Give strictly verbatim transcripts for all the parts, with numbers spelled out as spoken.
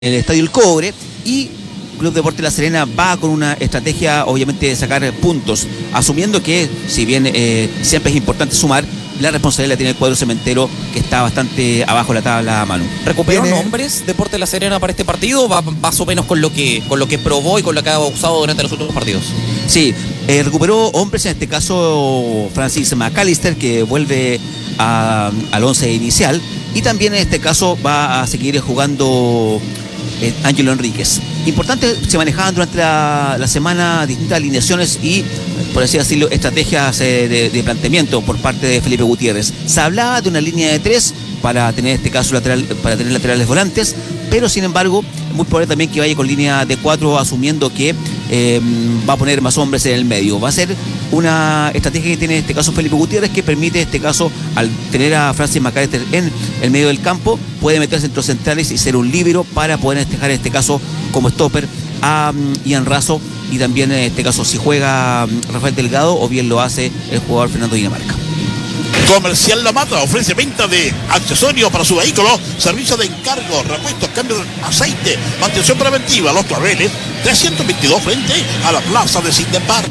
el Estadio El Cobre, y Club Deportes La Serena va con una estrategia obviamente de sacar puntos, asumiendo que si bien eh, siempre es importante sumar, la responsabilidad la tiene el cuadro cementero, que está bastante abajo de la tabla, Manu. ¿Recuperó nombres Deportes La Serena para este partido? ¿Va más o menos con lo que con lo que probó y con lo que ha usado durante los últimos partidos? Sí, eh, recuperó hombres, en este caso Francis McAllister, que vuelve a, al once inicial, y también en este caso va a seguir jugando eh, Ángelo Enríquez. Importante, se manejaban durante la, la semana distintas alineaciones y, por así decirlo, estrategias eh, de, de planteamiento por parte de Felipe Gutiérrez. Se hablaba de una línea de tres para tener, en este caso, lateral, para tener laterales volantes, pero sin embargo, muy probable también que vaya con línea de cuatro, asumiendo que eh, va a poner más hombres en el medio. Va a ser una estrategia que tiene en este caso Felipe Gutiérrez, que permite en este caso, al tener a Francis McAllister en el medio del campo, puede meter centros centrales y ser un líbero para poder despejar en este caso como stopper a um, Ian Razo, y también en este caso si juega um, Rafael Delgado, o bien lo hace el jugador Fernando Dinamarca. Comercial La Mata ofrece venta de accesorios para su vehículo, servicio de encargo, repuestos, cambio de aceite, mantención preventiva, Los Claveles, trescientos veintidós frente a la plaza de Sindepar.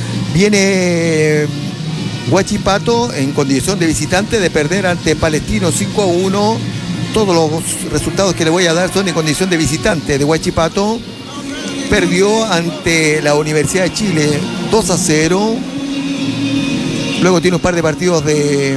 Viene Huachipato en condición de visitante de perder ante Palestino cinco a uno. Todos los resultados que le voy a dar son en condición de visitante de Huachipato. Perdió ante la Universidad de Chile dos a cero. Luego tiene un par de partidos de,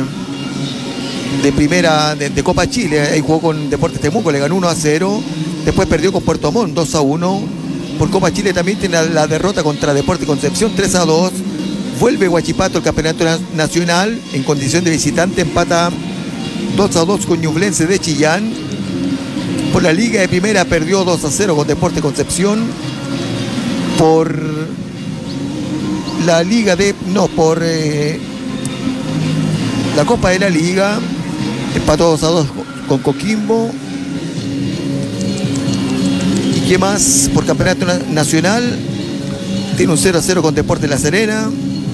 de primera, de, de Copa Chile. Ahí jugó con Deportes Temuco, le ganó uno a cero. Después perdió con Puerto Montt dos a uno. Por Copa Chile también tiene la, la derrota contra Deportes Concepción tres a dos. Vuelve Huachipato al campeonato nacional en condición de visitante, empata dos a dos con Ñublense de Chillán. Por la Liga de Primera perdió dos a cero con Deportes Concepción. Por la Liga de... No, por eh, la Copa de la Liga empató dos a dos con Coquimbo. ¿Y qué más? Por campeonato nacional tiene un cero a cero con Deportes La Serena.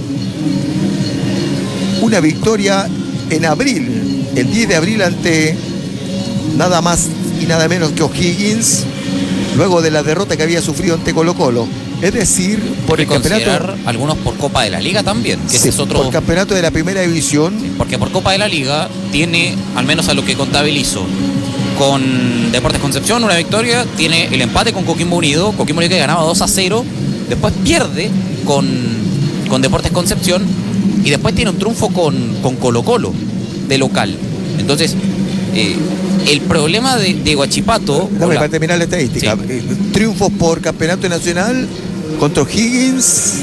Una victoria en abril, el diez de abril, ante nada más y nada menos que O'Higgins, luego de la derrota que había sufrido ante Colo Colo. Es decir, por el campeonato, algunos por Copa de la Liga también, que sí, ese es otro. Por campeonato de la primera división. Sí, porque por Copa de la Liga tiene, al menos a lo que contabilizo, con Deportes Concepción una victoria, tiene el empate con Coquimbo Unido, Coquimbo Unido que ganaba dos a cero, después pierde con, con Deportes Concepción, y después tiene un triunfo con, con Colo Colo de local. Entonces, eh, el problema de, de Huachipato... Dame, para terminar la estadística. Sí. Triunfos por campeonato nacional contra O'Higgins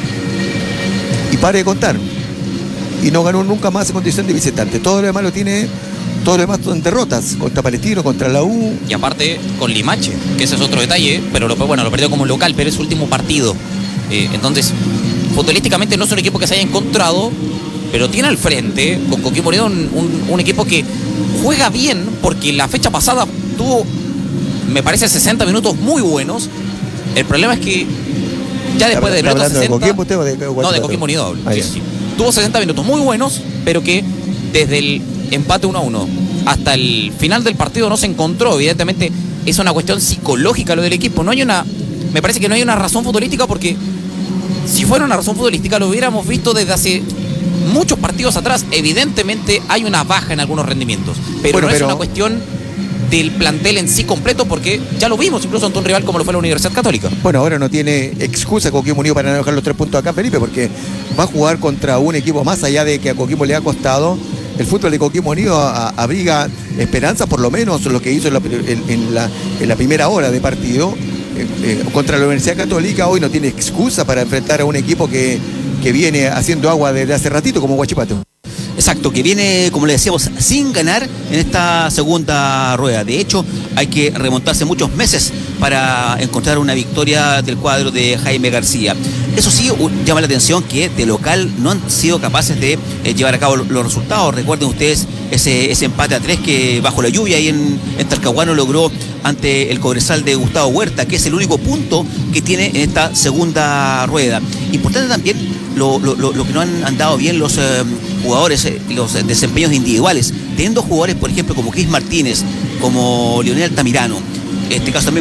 y pare de contar. Y no ganó nunca más en condición de visitante. Todo lo demás lo tiene... Todo lo demás son derrotas contra Palestino, contra la U. Y aparte con Limache, que ese es otro detalle, pero lo, bueno, lo perdió como local, pero es su último partido. Eh, entonces, futbolísticamente no es un equipo que se haya encontrado, pero tiene al frente, con Coquimbo Unido, un, un, un equipo que juega bien, porque la fecha pasada tuvo, me parece, sesenta minutos muy buenos. El problema es que ya después de los sesenta... ¿De Coquimbo usted o de Huachipato? No, de Coquimbo Unido hablo. Ah, sí, sí. Tuvo sesenta minutos muy buenos, pero que desde el empate uno a uno hasta el final del partido no se encontró. Evidentemente es una cuestión psicológica lo del equipo. No hay una, me parece que no hay una razón futbolística, porque si fuera una razón futbolística lo hubiéramos visto desde hace muchos partidos atrás. Evidentemente hay una baja en algunos rendimientos, pero bueno, no pero... es una cuestión del plantel en sí completo, porque ya lo vimos incluso ante un rival como lo fue la Universidad Católica. Bueno, ahora no tiene excusa Coquimbo Unido para no dejar los tres puntos acá, Felipe, porque va a jugar contra un equipo, más allá de que a Coquimbo le ha costado. El fútbol de Coquimbo Unido abriga esperanza, por lo menos lo que hizo en la, en, en la, en la primera hora de partido eh, eh, contra la Universidad Católica. Hoy no tiene excusa para enfrentar a un equipo que, que viene haciendo agua desde hace ratito, como Huachipato. Exacto, que viene, como le decíamos, sin ganar en esta segunda rueda. De hecho, hay que remontarse muchos meses para encontrar una victoria del cuadro de Jaime García. Eso sí, llama la atención que de local no han sido capaces de eh, llevar a cabo los resultados. Recuerden ustedes ese, ese empate a tres que bajo la lluvia ahí en, en Talcahuano logró ante el Cobresal de Gustavo Huerta, que es el único punto que tiene en esta segunda rueda. Importante también lo, lo, lo, lo que no han andado bien los eh, jugadores, eh, los desempeños individuales, teniendo jugadores, por ejemplo, como Cris Martínez, como Leonel Altamirano, este caso también